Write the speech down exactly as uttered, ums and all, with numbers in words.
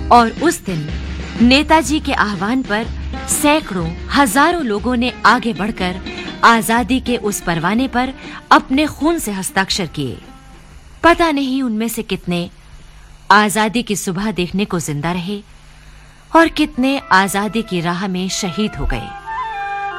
और उस दिन नेताजी के आह्वान पर सैकड़ों हजारों लोगों ने आगे बढ़कर आजादी के उस परवाने पर अपने खून से हस्ताक्षर किए। पता नहीं उनमें से कितने आजादी की सुबह देखने को जिंदा रहे और कितने आजादी की राह में शहीद हो गए।